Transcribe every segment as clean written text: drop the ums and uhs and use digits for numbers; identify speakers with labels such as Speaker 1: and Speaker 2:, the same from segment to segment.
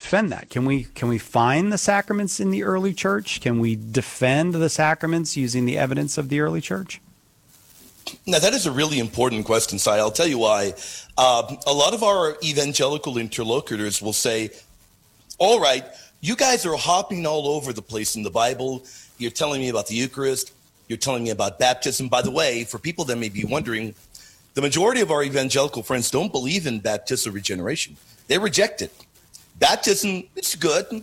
Speaker 1: defend that? Can we find the sacraments in the early church? Can we defend the sacraments using the evidence of the early church?
Speaker 2: Now, that is a really important question, Si. I'll tell you why. A lot of our evangelical interlocutors will say, all right, you guys are hopping all over the place in the Bible. You're telling me about the Eucharist. You're telling me about baptism. By the way, for people that may be wondering, the majority of our evangelical friends don't believe in baptismal regeneration. They reject it. Baptism, it's good.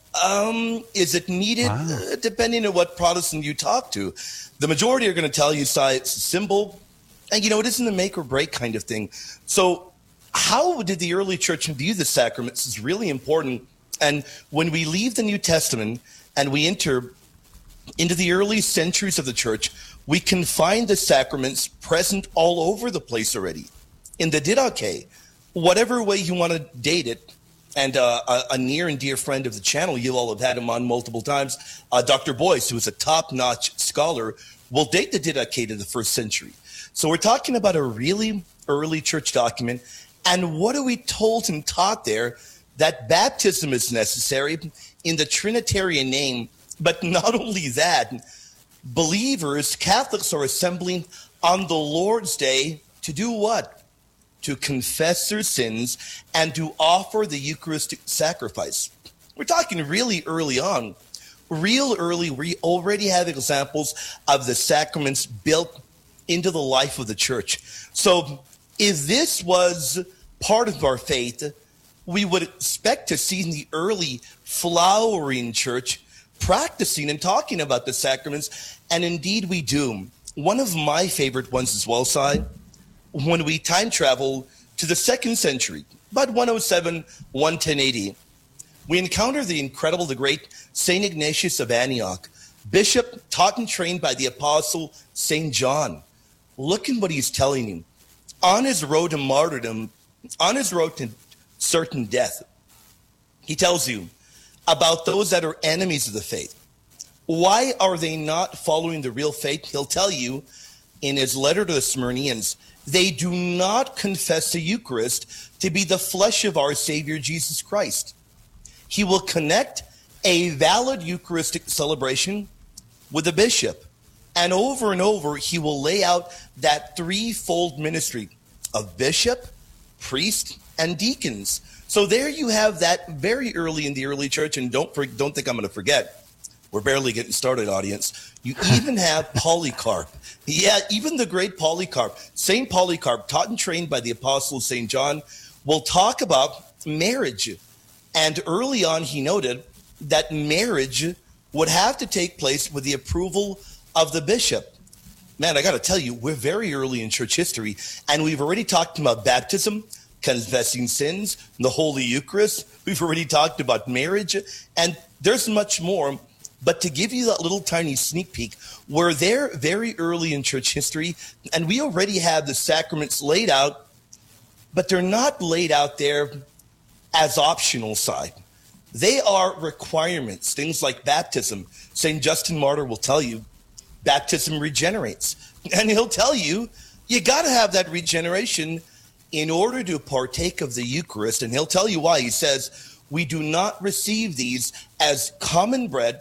Speaker 2: Is it needed?
Speaker 1: Wow.
Speaker 2: Depending on what Protestant you talk to. The majority are going to tell you, Si, it's a symbol. And, it isn't a make or break kind of thing. So how did the early church view the sacraments is really important. And when we leave the New Testament and we enter into the early centuries of the church, we can find the sacraments present all over the place already. In the Didache, whatever way you want to date it, and a near and dear friend of the channel, you all have had him on multiple times, Dr. Boyce, who is a top-notch scholar, will date the Didache to the 1st century. So we're talking about a really early church document. And what are we told and taught there? That baptism is necessary in the Trinitarian name. But not only that, believers, Catholics, are assembling on the Lord's Day to do what? To confess their sins and to offer the Eucharistic sacrifice. We're talking really early on. Real early, we already have examples of the sacraments built into the life of the church. So if this was part of our faith, we would expect to see in the early flowering church practicing and talking about the sacraments, and indeed we do. One of my favorite ones as well, Si, when we time travel to the 2nd century, about 107, 110 AD, we encounter the incredible, the great St. Ignatius of Antioch, bishop taught and trained by the apostle St. John. Look at what he's telling you. On his road to martyrdom, on his road to certain death, he tells you about those that are enemies of the faith. Why are they not following the real faith? He'll tell you in his letter to the Smyrnians, they do not confess the Eucharist to be the flesh of our Savior Jesus Christ. He will connect a valid Eucharistic celebration with a bishop. And over, he will lay out that threefold ministry of bishop, priest, and deacons. So there you have that very early in the early church. And don't think I'm going to forget. We're barely getting started, audience. You even have Polycarp. Yeah, even the great Polycarp. St. Polycarp, taught and trained by the apostle St. John, will talk about marriage. And early on, he noted that marriage would have to take place with the approval of the bishop. Man, I got to tell you, we're very early in church history, and we've already talked about baptism, confessing sins, the Holy Eucharist. We've already talked about marriage, and there's much more. But to give you that little tiny sneak peek, we're there very early in church history, and we already have the sacraments laid out, but they're not laid out there as optional side. They are requirements, things like baptism. St. Justin Martyr will tell you, baptism regenerates. And he'll tell you, you got to have that regeneration in order to partake of the Eucharist. And he'll tell you why. He says, we do not receive these as common bread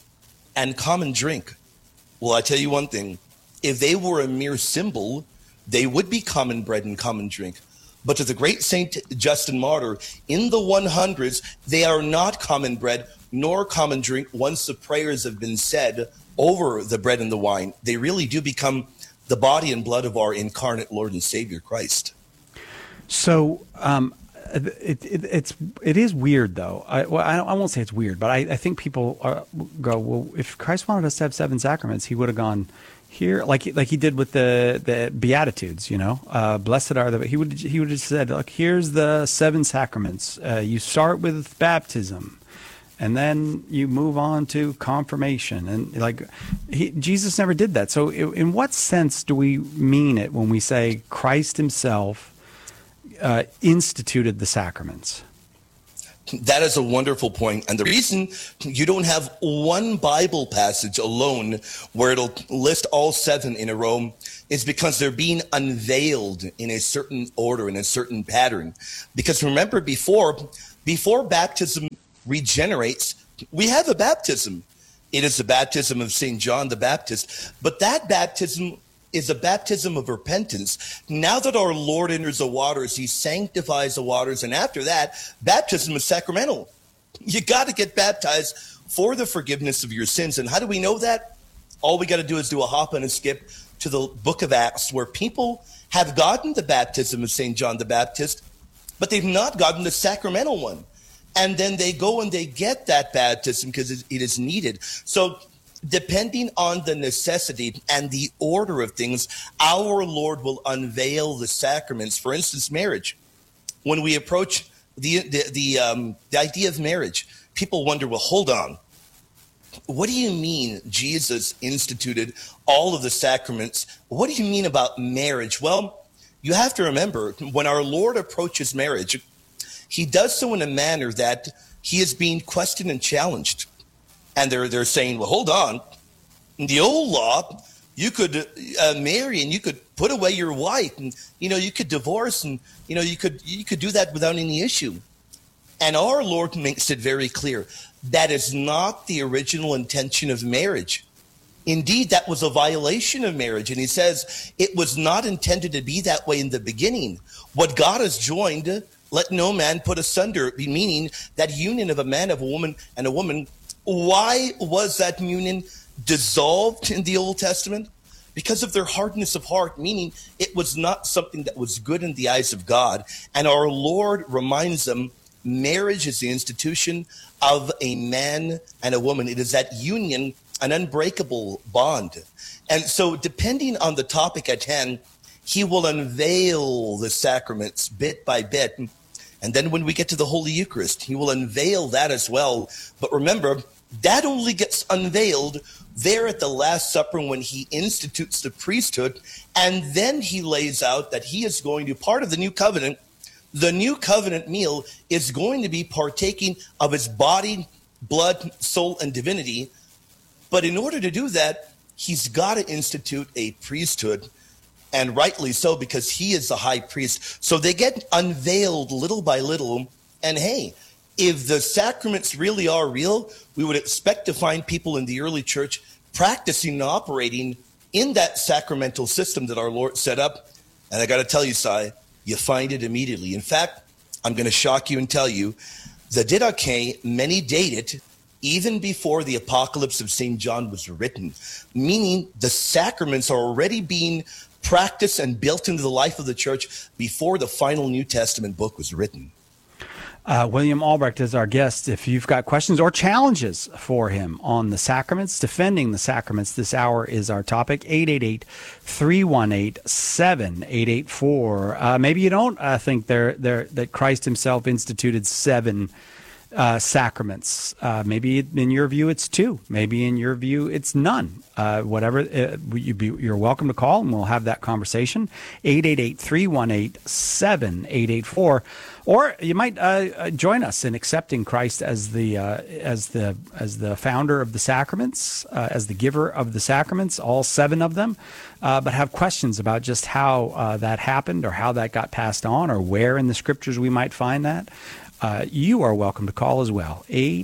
Speaker 2: and common drink. Well, I tell you one thing, if they were a mere symbol, they would be common bread and common drink. But to the great St. Justin Martyr, in the 100s, they are not common bread nor common drink once the prayers have been said over the bread and the wine. They really do become the body and blood of our incarnate Lord and Savior, Christ.
Speaker 1: So it is weird, though. I won't say it's weird, but I think people go, well, if Christ wanted us to have 7 sacraments, he would have gone here, like he did with the Beatitudes, blessed are the, he would have just said, look, here's the 7 sacraments. You start with baptism, and then you move on to confirmation. And Jesus never did that. So in what sense do we mean it when we say Christ himself instituted the sacraments?
Speaker 2: That is a wonderful point. And the reason you don't have one Bible passage alone where it'll list all 7 in a row is because they're being unveiled in a certain order, in a certain pattern. Because remember, before baptism, regenerates, we have a baptism. It is the baptism of St. John the Baptist, but that baptism is a baptism of repentance. Now that our Lord enters the waters, he sanctifies the waters, and after that, baptism is sacramental. You got to get baptized for the forgiveness of your sins. And how do we know that? All we got to do is do a hop and a skip to the book of Acts, where people have gotten the baptism of St. John the Baptist, but they've not gotten the sacramental one. And then they go and they get that baptism because it is needed. So depending on the necessity and the order of things, our Lord will unveil the sacraments. For instance, marriage. When we approach the idea of marriage, people wonder, well, hold on. What do you mean Jesus instituted all of the sacraments? What do you mean about marriage? Well, you have to remember, when our Lord approaches marriage, he does so in a manner that he is being questioned and challenged. And they're saying, well, hold on. In the old law, you could marry and you could put away your wife, and you could divorce, and you could do that without any issue. And our Lord makes it very clear that is not the original intention of marriage. Indeed, that was a violation of marriage. And he says it was not intended to be that way in the beginning. What God has joined, let no man put asunder, meaning that union of a man, of a woman, and a woman. Why was that union dissolved in the Old Testament? Because of their hardness of heart, meaning it was not something that was good in the eyes of God. And our Lord reminds them, marriage is the institution of a man and a woman. It is that union, an unbreakable bond. And so depending on the topic at hand, he will unveil the sacraments bit by bit. And then when we get to the Holy Eucharist, he will unveil that as well. But remember, that only gets unveiled there at the Last Supper when he institutes the priesthood. And then he lays out that he is going to, part of the new covenant, the new covenant meal is going to be partaking of his body, blood, soul, and divinity. But in order to do that, he's got to institute a priesthood. And rightly so, because he is the high priest. So they get unveiled little by little. And hey, if the sacraments really are real, we would expect to find people in the early church practicing and operating in that sacramental system that our Lord set up. And I got to tell you, Si, you find it immediately. In fact, I'm going to shock you and tell you, the Didache, many date it even before the Apocalypse of St. John was written, meaning the sacraments are already being practiced and built into the life of the church before the final New Testament book was written.
Speaker 1: William Albrecht is our guest. If you've got questions or challenges for him on the sacraments, defending the sacraments, this hour is our topic, 888-318-7884. Maybe you don't think that Christ himself instituted 7 sacraments. Maybe in your view it's 2. Maybe in your view it's none. Whatever, you're welcome to call and we'll have that conversation. 888-318-7884. Or you might join us in accepting Christ as the founder of the sacraments, as the giver of the sacraments, all 7 of them, but have questions about just how that happened or how that got passed on or where in the scriptures we might find that. You are welcome to call as well.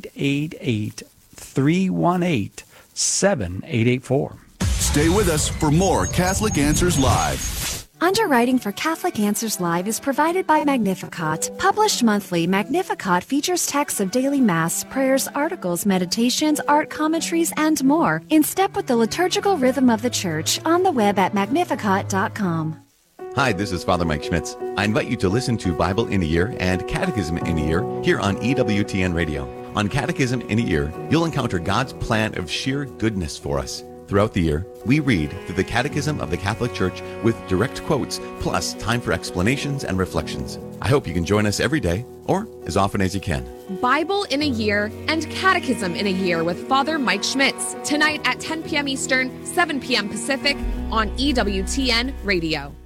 Speaker 1: 888-318-7884.
Speaker 3: Stay with us for more Catholic Answers Live.
Speaker 4: Underwriting for Catholic Answers Live is provided by Magnificat. Published monthly, Magnificat features texts of daily Mass, prayers, articles, meditations, art commentaries, and more, in step with the liturgical rhythm of the Church, on the web at magnificat.com.
Speaker 5: Hi, this is Father Mike Schmitz. I invite you to listen to Bible in a Year and Catechism in a Year here on EWTN Radio. On Catechism in a Year, you'll encounter God's plan of sheer goodness for us. Throughout the year, we read through the Catechism of the Catholic Church with direct quotes, plus time for explanations and reflections. I hope you can join us every day, or as often as you can.
Speaker 6: Bible in a Year and Catechism in a Year with Father Mike Schmitz, tonight at 10 p.m. Eastern, 7 p.m. Pacific on EWTN Radio.